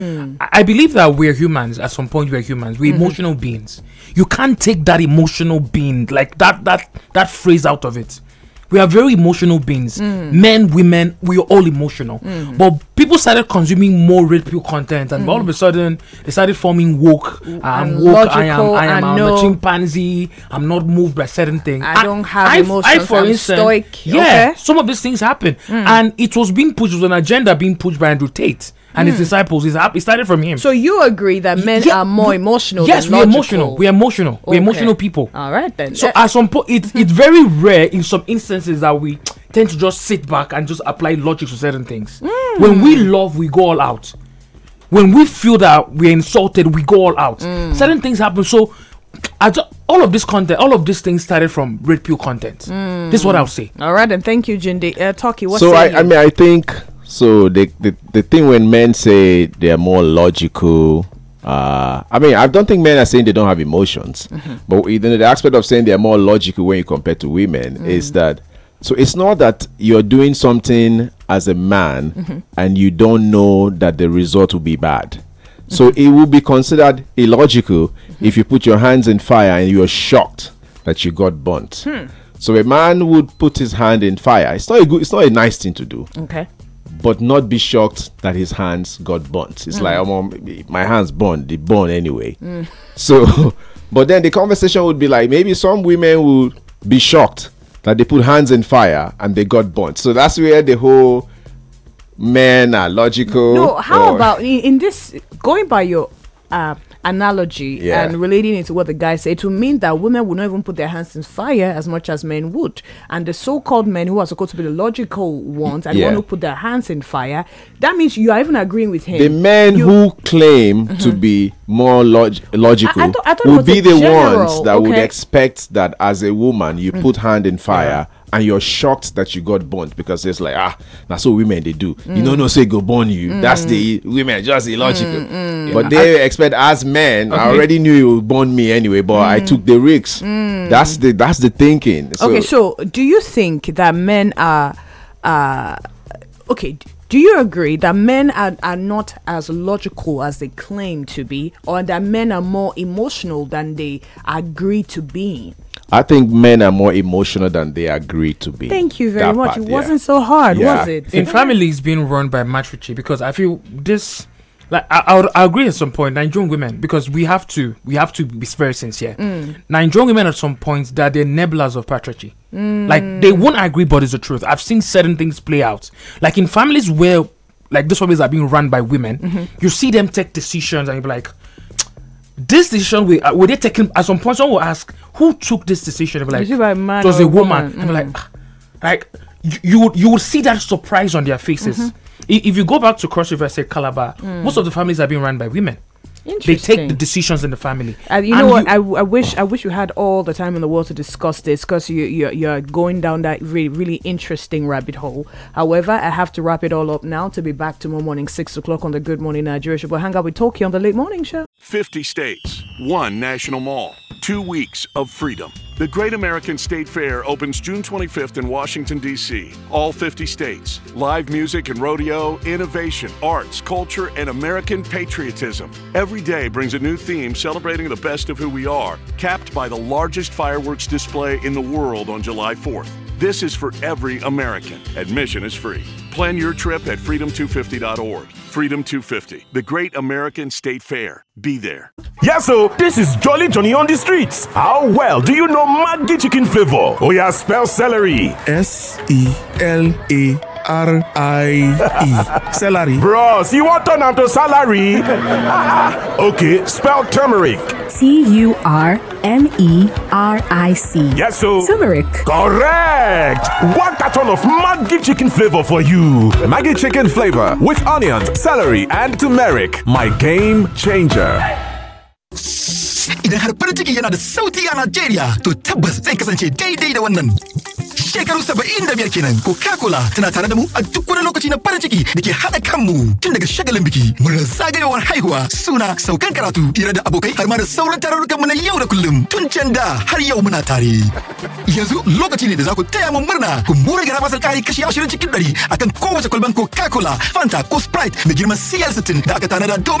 I believe that we're humans. At some point, we're humans. We're emotional beings. You can't take that emotional being, like that phrase out of it. We are very emotional beings. Men, women, we are all emotional. But people started consuming more red pill content, and all of a sudden they started forming woke. I'm woke. I am a chimpanzee. I'm not moved by certain things. I don't have emotions. For instance, stoic. Yeah, some of these things happen, and it was being pushed. It was an agenda being pushed by Andrew Tate and his disciples. It started from him. So you agree that men are more emotional? Yes, than we're logical. emotional. We're emotional. We're emotional people. All right then. So at some point, it's very rare in some instances that we tend to just sit back and just apply logic to certain things. When we love, we go all out. When we feel that we're insulted, we go all out. Certain things happen. So all of this content, all of these things started from red pill content. This is what I'll say. All right, and thank you, Jinde. Talkie, what's so I think so. The thing when men say they are more logical. I don't think men are saying they don't have emotions, but the aspect of saying they are more logical when you compare to women is that. So it's not that you're doing something as a man and you don't know that the result will be bad. So it will be considered illogical if you put your hands in fire and you're shocked that you got burnt. So a man would put his hand in fire. It's not a nice thing to do. Okay. But not be shocked that his hands got burnt. It's like, my hands burned. They burn anyway. So, but then the conversation would be like, maybe some women would be shocked that they put hands in fire and they got burnt. So that's where the whole men are logical. No, how about in this, going by your analogy and relating it to what the guy said, to mean that women would not even put their hands in fire as much as men would, and the so-called men who are supposed to be the logical ones and want to put their hands in fire, that means you are even agreeing with him. The men who claim to be more logical I thought would be the general, ones that would expect that as a woman you put hand in fire and you're shocked that you got burnt, because it's like, that's what women they do. You know, say go burn you. That's the women just illogical. But they expect, as men, I already knew you would burn me anyway, but I took the risks. That's the thinking. So, okay, so do you think that men are do you agree that men are not as logical as they claim to be, or that men are more emotional than they agree to be? I think men are more emotional than they agree to be. Thank you very much. It wasn't so hard, was it? In families being run by matriarchy, because I feel this, like I agree at some point, Nigerian women, because we have to be very sincere. Nigerian women at some point, that they're enablers of patriarchy. Like, they won't agree, but it's the truth. I've seen certain things play out. Like in families where, like, these families are being run by women, you see them take decisions and you'll be like, this decision, were they taken? At some point, someone will ask, who took this decision? Like, it was a woman. And like you would see that surprise on their faces. If you go back to Cross River, say Calabar, most of the families are being run by women. They take the decisions in the family. You know what? I wish you had all the time in the world to discuss this, because you're going down that really, really interesting rabbit hole. However, I have to wrap it all up now to be back tomorrow morning 6 o'clock on the Good Morning Nigeria show. But hang out with Talkie on the Late Morning Show. 50 states, one national mall, 2 weeks of freedom. The Great American State Fair opens June 25th in Washington, D.C. All 50 states. Live music and rodeo, innovation, arts, culture, and American patriotism. Every day brings a new theme celebrating the best of who we are, capped by the largest fireworks display in the world on July 4th. This is for every American. Admission is free. Plan your trip at freedom250.org. Freedom 250, the Great American State Fair. Be there. Yeah, so this is Jolly Johnny on the streets. How well do you know Maggi chicken flavor? Oh yeah, spell celery. Celery. Celery. Bros, you want turn to salary? Okay, spell turmeric. Turmeric. Yes, so Turmeric. Correct. 1 carton of Maggi chicken flavor for you. Maggi chicken flavor with onions, celery, and turmeric. My game changer. Idan har farin ciki yana da sauti a Najeriya, to tabbas zai kasance daidai da wannan. Shekaru 75 kenan Coca-Cola tana tare da mu a duk wani lokaci na farin ciki da ke haɗa kanmu tun daga shagalin biki, murnar zagayowar haihuwa, suna, saukan karatu, hira da abokai har ma da sauran tarurrukan mu na yau da kullum. Tun can da har yau muna tare. Yanzu lokaci ne da za ku taya mu murna ku more gara basar kari kashi 20 cikin 100 akan kowace kwalban Coca-Cola, Fanta ko Sprite mai girman CL60 da aka tanada